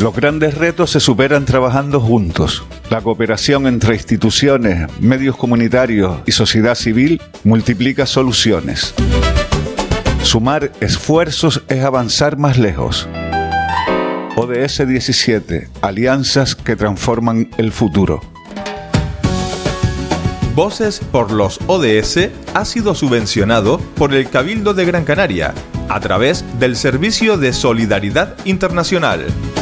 Los grandes retos se superan trabajando juntos. La cooperación entre instituciones, medios comunitarios y sociedad civil multiplica soluciones. Sumar esfuerzos es avanzar más lejos. ODS 17. Alianzas que transforman el futuro. Voces por los ODS ha sido subvencionado por el Cabildo de Gran Canaria a través del Servicio de Solidaridad Internacional.